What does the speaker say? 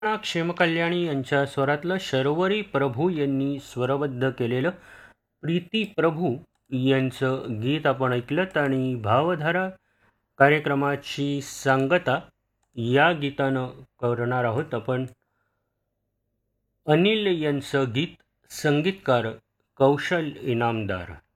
क्षेमकल्याणी यांच्या स्वरातलं शर्वरी प्रभू यांनी स्वरबद्ध केलेलं प्रीती प्रभू यांचं गीत आपण ऐकलं आणि भावधारा कार्यक्रमाची सांगता या गीतानं करणार आहोत आपण. अनिल यांचं गीत, संगीतकार कौशल इनामदार.